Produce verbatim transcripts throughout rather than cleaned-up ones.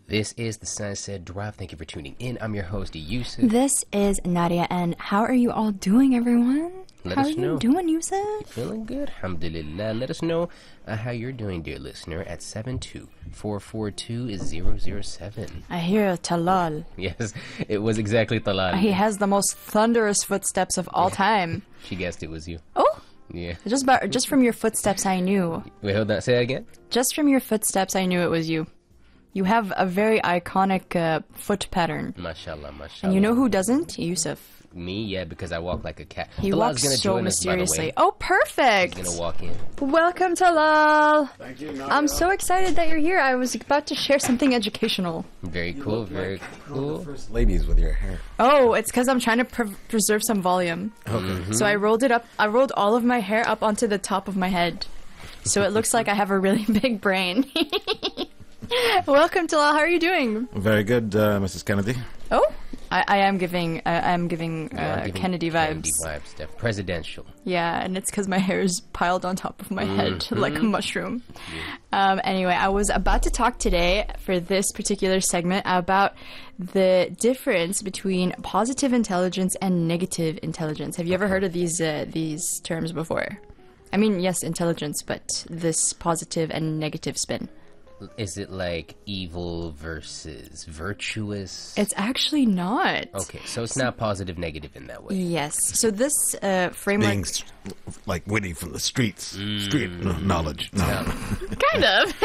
This is the Sunset Drive. Thank you for tuning in. I'm your host, Yusuf. This is Nadia, and how are you all doing, everyone? Let how us are you know. doing, Yusuf? Feeling good? Alhamdulillah. Let us know uh, how you're doing, dear listener, at seven two four four two zero zero seven. I hear Talal. Yes, it was exactly Talal. He has the most thunderous footsteps of all time. She guessed it was you. Oh, Yeah. just by, just from your footsteps, I knew. Wait, hold on. Say that again? Just from your footsteps, I knew it was you. You have a very iconic uh, foot pattern. Mashallah, mashallah. And you know who doesn't? Yusuf. Me? Yeah, because I walk like a cat. He Talal's walks gonna so join us, by the way. mysteriously. Oh, perfect! He's gonna walk in. Welcome, Talal. Thank you, Nadia. I'm so excited that you're here. I was about to share something educational. Very cool, very One of cool. the first ladies with your hair. Oh, it's because I'm trying to pre- preserve some volume. Okay. So I rolled it up. I rolled all of my hair up onto the top of my head, so it looks like I have a really big brain. Welcome, Talal. How are you doing? Very good, uh, Missus Kennedy. Oh, I, I am giving. I, I am giving, You are uh, giving Kennedy vibes. Kennedy vibes, Steph. Presidential. Yeah, and it's because my hair is piled on top of my head like a mushroom. Um, anyway, I was about to talk today for this particular segment about the difference between positive intelligence and negative intelligence. Have you ever heard of these uh, these terms before? I mean, yes, intelligence, but this positive and negative spin. Is it like evil versus virtuous? It's actually not. Okay, so it's not positive, negative in that way. Yes. So this uh, framework... Being s- like witty from the streets. Street kn- knowledge. No. Kind of.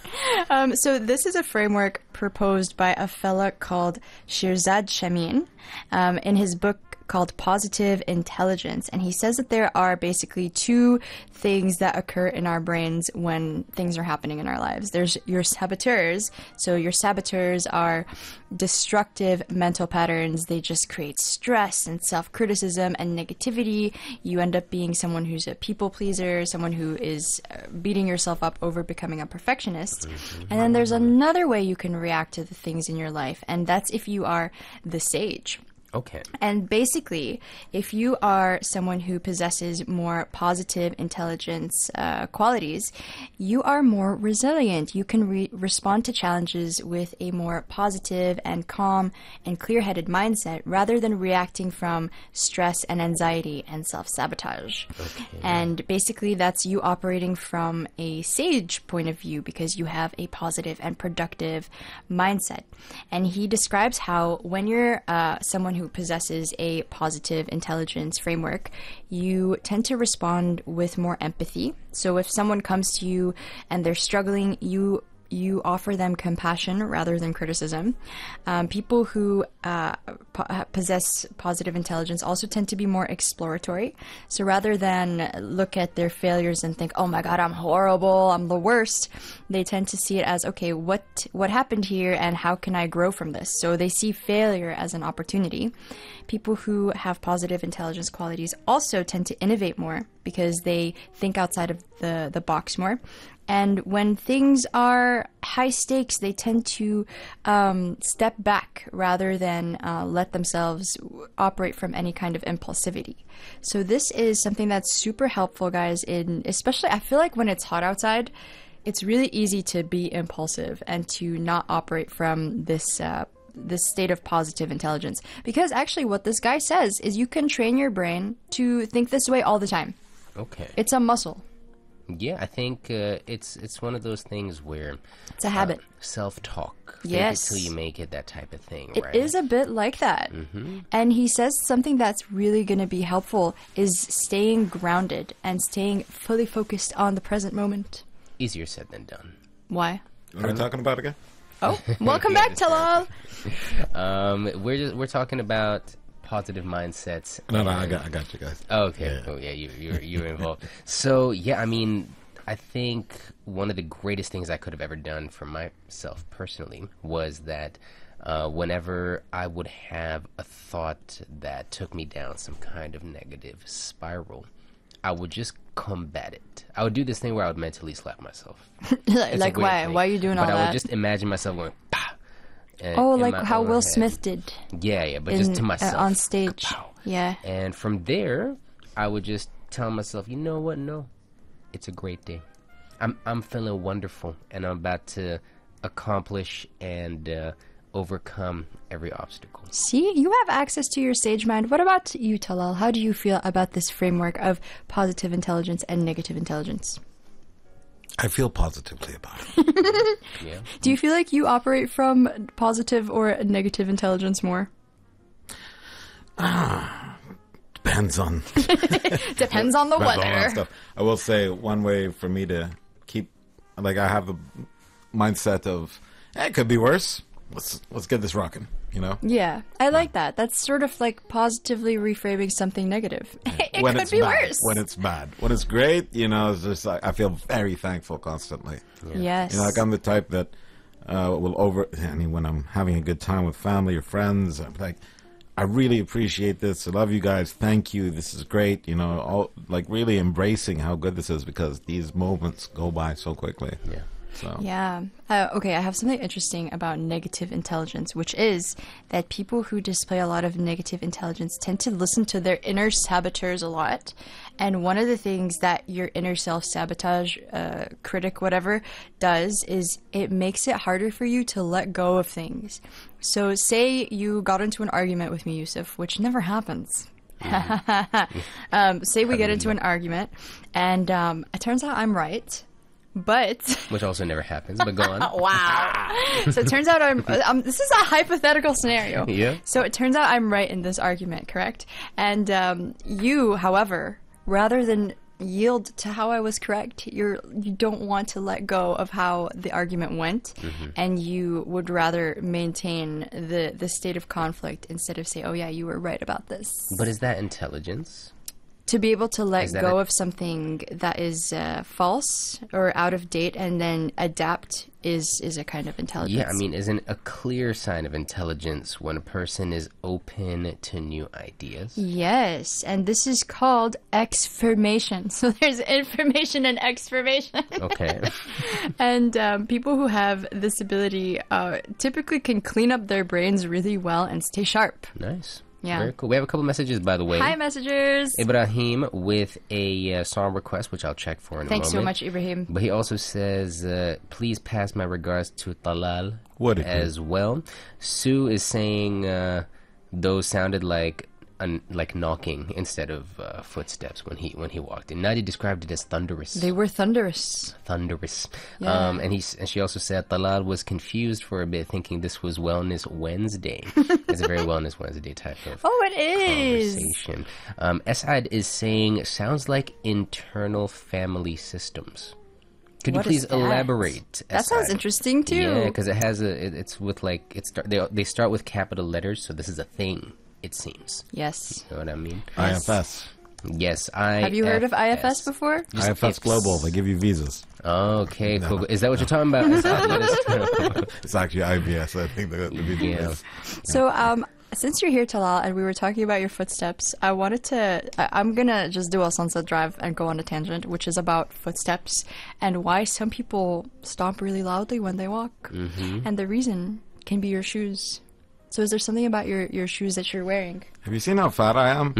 um, so this is a framework proposed by a fella called Shirzad Shamin um, in his book called Positive Intelligence. And he says that there are basically two things that occur in our brains when things are happening in our lives. There's your saboteurs. So your saboteurs are destructive mental patterns. They just create stress and self-criticism and negativity. You end up being someone who's a people pleaser, someone who is uh, beating yourself up over becoming a perfectionist. And then there's another way you can react to the things in your life, and that's if you are the sage. Okay. And basically, if you are someone who possesses more positive intelligence uh, qualities, you are more resilient. You can re- respond to challenges with a more positive and calm and clear-headed mindset rather than reacting from stress and anxiety and self-sabotage. Okay. And basically, that's you operating from a sage point of view because you have a positive and productive mindset. And he describes how when you're uh, someone who who possesses a positive intelligence framework, you tend to respond with more empathy. So if someone comes to you and they're struggling, you you offer them compassion rather than criticism. Um, people who uh, po- possess positive intelligence also tend to be more exploratory. So rather than look at their failures and think, oh my God, I'm horrible, I'm the worst, they tend to see it as, okay, what, what happened here and how can I grow from this? So they see failure as an opportunity. People who have positive intelligence qualities also tend to innovate more because they think outside of the, the box more. And when things are high stakes, they tend to um, step back rather than uh, let themselves operate from any kind of impulsivity. So this is something that's super helpful, guys, in especially, I feel like when it's hot outside, it's really easy to be impulsive and to not operate from this uh, this state of positive intelligence. Because actually what this guy says is you can train your brain to think this way all the time. Okay. It's a muscle. Yeah, I think uh, it's it's one of those things where It's a habit. Uh, self-talk. Fake Yes. it till you make it. That type of thing. It right? is a bit like that. Mm-hmm. And he says something that's really going to be helpful is staying grounded and staying fully focused on the present moment. Easier said than done. Why? What are we talking about again? Oh, welcome back, Talal. Um, we're just, we're talking about positive mindsets. No, no, I and- got, I got you guys. Oh, okay. Yeah. Oh, yeah. You you were, you were involved. So yeah, I mean, I think one of the greatest things I could have ever done for myself personally was that uh, whenever I would have a thought that took me down some kind of negative spiral, I would just combat it. I would do this thing where I would mentally slap myself. like, It's a like weird why? thing. Why are you doing but all I that? would just imagine myself going, "Pah!" in- oh, in like my how own Will head. Smith did Yeah, yeah, but in, just to uh, myself. on stage. Kapow. Yeah. And from there, I would just tell myself, you know what? No, it's a great day. I'm I'm feeling wonderful, and I'm about to accomplish and uh, overcome every obstacle. See, you have access to your sage mind. What about you, Talal? How do you feel about this framework of positive intelligence and negative intelligence? I feel positively about it. Yeah. Do you feel like you operate from positive or negative intelligence more? Depends on Depends on the depends on all that weather. stuff. I will say one way for me to keep, like, I have the mindset of, eh, it could be worse. Let's let's get this rocking. You know. Yeah, I like that. That's sort of like positively reframing something negative. It when could it's be bad, worse. When it's bad. When it's great, you know, it's just like I feel very thankful constantly. Yes. You know, like I'm the type that uh, will over. I mean, when I'm having a good time with family or friends, I'm like, I really appreciate this. I love you guys. Thank you. This is great. You know, all like really embracing how good this is because these moments go by so quickly. Yeah. So Yeah. Uh, okay, I have something interesting about negative intelligence, which is that people who display a lot of negative intelligence tend to listen to their inner saboteurs a lot. And one of the things that your inner self-sabotage, uh, critic, whatever, does is it makes it harder for you to let go of things. So say you got into an argument with me, Yusuf, which never happens. um, say we get into an argument, and um, it turns out I'm right. But Which also never happens, but go on. wow. So it turns out I'm, um, this is a hypothetical scenario. Yeah. So it turns out I'm right in this argument, correct? And um, you, however, rather than yield to how I was correct, you're you don't want to let go of how the argument went, Mm-hmm. and you would rather maintain the the state of conflict instead of say, oh yeah, you were right about this. But is that intelligence? To be able to let Is that go a- of something that is uh, false or out of date and then adapt is is a kind of intelligence. Yeah, I mean, isn't a clear sign of intelligence when a person is open to new ideas? Yes, and this is called exformation. So there's information and exformation. Okay. And um, people who have this ability uh, typically can clean up their brains really well and stay sharp. Nice. Yeah. Very cool. We have a couple messages, by the way. Hi, messengers. Ibrahim with a uh, song request, which I'll check for in Thanks a so moment. much, Ibrahim. But he also says, uh, please pass my regards to Talal What a as well. Sue is saying uh, those sounded like un- like knocking instead of uh, footsteps when he when he walked in. Nadi described it as thunderous. They were thunderous. thunderous. Yeah. Um, and, he, and she also said Talal was confused for a bit, thinking this was Wellness Wednesday. It's a very Wellness Wednesday type of Oh, it is. conversation. Um, Esad is saying, sounds like internal family systems. Could What you please is that? elaborate? That sounds Esad? interesting too. Yeah, because it has a. It, it's with like it start. They they start with capital letters, so this is a thing. It seems. Yes. You know what I mean? I F S. Yes, I. Have you heard of I F S before? Just I F S ifs. Global. They give you visas. Okay, cool. Is that what you're talking about? Esad? Let us know. It's actually I B S. I think the, the visa Yeah. is. So, um, since you're here, Talal, and we were talking about your footsteps, I wanted to. I, I'm gonna just do a Sunset Drive and go on a tangent, which is about footsteps and why some people stomp really loudly when they walk, Mm-hmm. and the reason can be your shoes. So, is there something about your your shoes that you're wearing? Have you seen how fat I am?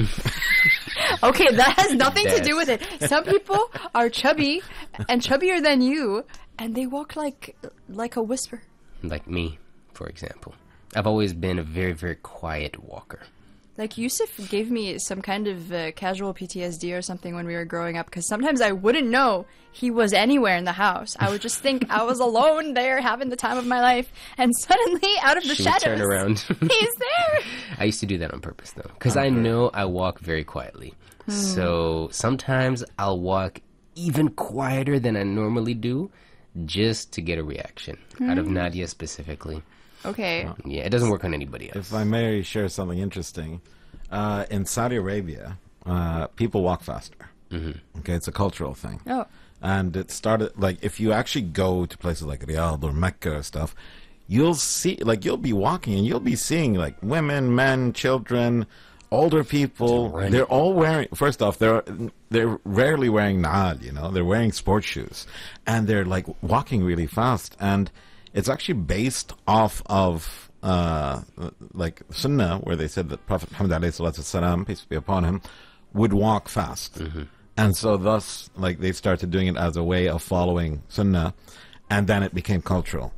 Okay, that has nothing to do with That's- it. Some people are chubby and chubbier than you, and they walk like like a whisper. Like me, for example. I've always been a very, very quiet walker. Like Yusuf gave me some kind of uh, casual P T S D or something when we were growing up, because sometimes I wouldn't know he was anywhere in the house. I would just think I was alone there having the time of my life, and suddenly out of the She would shadows, turn around. he's there. I used to do that on purpose, though, because I know I walk very quietly. So sometimes I'll walk even quieter than I normally do, just to get a reaction out of Nadia specifically. Okay. Yeah, it doesn't work on anybody else. If I may share something interesting, uh, in Saudi Arabia, uh, people walk faster. Mm-hmm. Okay, it's a cultural thing. Oh. And it started, like, if you actually go to places like Riyadh or Mecca or stuff, you'll see, like, you'll be walking and you'll be seeing, like, women, men, children, older people. Just running. They're all wearing, first off, they're they're rarely wearing naal, you know, they're wearing sports shoes. And they're, like, walking really fast. And it's actually based off of, uh, like, Sunnah, where they said that Prophet Muhammad, alayhi salatu wasalam, peace be upon him, would walk fast. Mm-hmm. And so thus, like, they started doing it as a way of following Sunnah, and then it became cultural.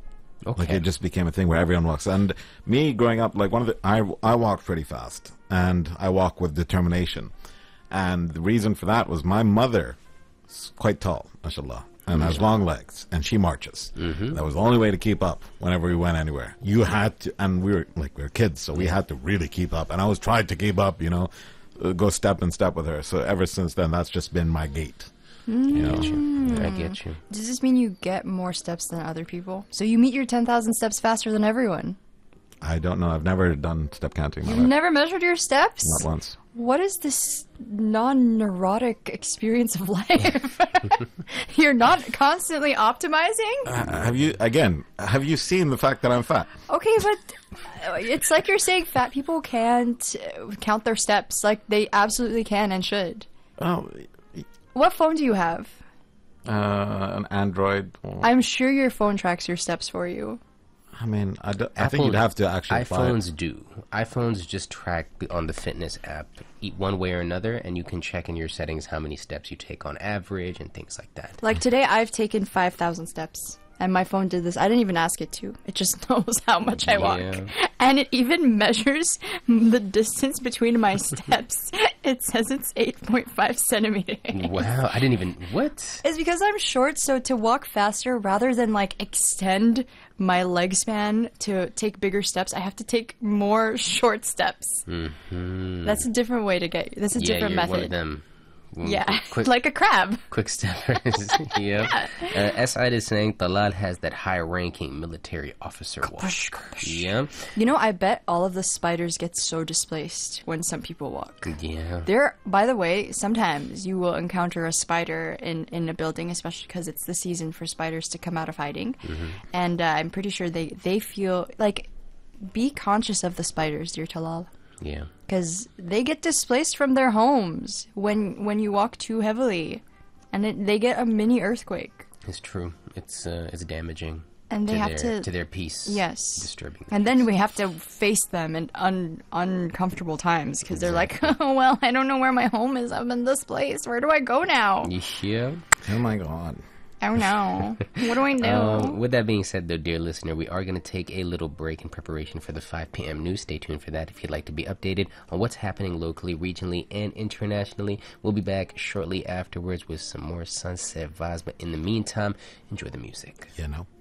Like Okay. it just became a thing where everyone walks. And me growing up, like one of the, I I walked pretty fast, and I walk with determination. And the reason for that was my mother is quite tall, mashallah, and has long legs, and she marches. Mm-hmm. That was the only way to keep up whenever we went anywhere. You had to, and we were like we were kids, so we had to really keep up. And I was trying to keep up, you know, uh, go step and step with her. So ever since then, that's just been my gait. I get you. I get you. Does this mean you get more steps than other people? So you meet your ten thousand steps faster than everyone? I don't know. I've never done step counting. in my You've life. never measured your steps? Not once. What is this non-neurotic experience of life? You're not constantly optimizing? Uh, have you again? Have you seen the fact that I'm fat? Okay, but uh, it's like you're saying fat people can't uh, count their steps. Like, they absolutely can and should. Oh, What phone do you have? uh, an Android. Or, I'm sure your phone tracks your steps for you. I mean, I, do, I think Apple- you'd have to actually buy it. iPhones do. iPhones just track on the fitness app eat one way or another, and you can check in your settings how many steps you take on average and things like that. Like, today I've taken five thousand steps. And my phone did this. I didn't even ask it to. It just knows how much I walk. Yeah. And it even measures the distance between my steps. It says it's eight point five centimeters. Wow, I didn't even what? It's because I'm short, so to walk faster, rather than like extend my leg span to take bigger steps, I have to take more short steps. Mm-hmm. That's a different way to get. That's a Yeah, different you're method. one of them. Mm, Yeah, quick, like a crab. quick steppers. Yeah. Uh, S-I D is saying Talal has that high-ranking military officer walk. Yeah. You know, I bet all of the spiders get so displaced when some people walk. Yeah. There, by the way, sometimes you will encounter a spider in, in a building, especially because it's the season for spiders to come out of hiding. Mm-hmm. And uh, I'm pretty sure they, they feel like, be conscious of the spiders, dear Talal. Yeah. Because they get displaced from their homes when when you walk too heavily. And it, they get a mini earthquake. It's true. It's uh, it's damaging. And they to have their, to- to their peace. Yes. Disturbing. And then we have to face them in un- uncomfortable times because they're like, oh, well, I don't know where my home is. I'm in this place. Where do I go now? Yeah. Oh my god. Oh, no. What do I do? Um, with that being said, though, dear listener, we are going to take a little break in preparation for the five p.m. news. Stay tuned for that if you'd like to be updated on what's happening locally, regionally, and internationally. We'll be back shortly afterwards with some more Sunset vibes. But in the meantime, enjoy the music. You know.